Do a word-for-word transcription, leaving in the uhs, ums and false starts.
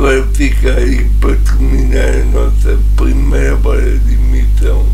agora fica aí para terminar a nossa primeira bola de emissão